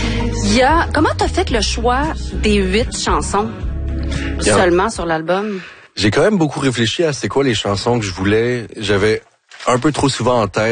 Comment t'as fait le choix des 8 chansons seulement sur l'album? J'ai quand même beaucoup réfléchi à c'est quoi les chansons que je voulais. J'avais un peu trop souvent en tête